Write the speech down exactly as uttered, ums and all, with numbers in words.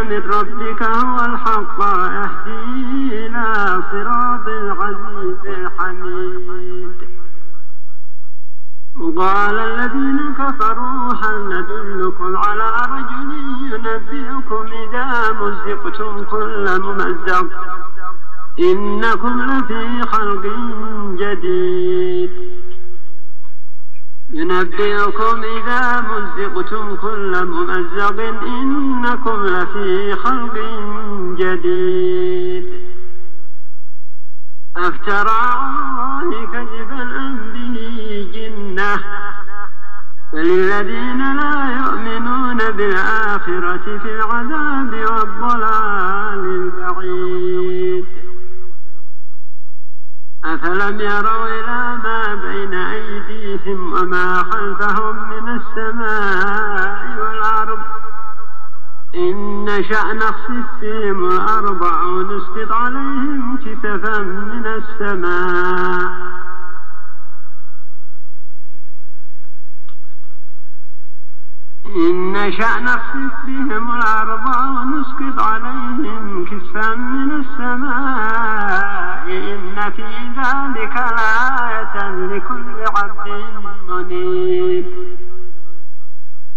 من ربك هو الحق يهدي إلى صراط العزيز الحميد. وقال الذين كفروا هل ندلكم على رجل ينبئكم إذا مزقتم كل ممزق إنكم لفي خلق جديد. ينبئكم إذا مزقتم كل ممزق إنكم لفي خلق جديد. أفترى على الله كذبا أم به جنة فللذين لا يؤمنون بالآخرة في العذاب والضلال البعيد. أفلم يروا إلى ما بين أيديهم وما خلفهم من السماء والأرض إن نشأ نخسف بهم الأرض أو نسقط عليهم كسفا من السماء إن نشأ نخسف بهم الأرض أو نسقط عليهم كسفا من السماء إن في ذلك لآية لكل عبد منيب.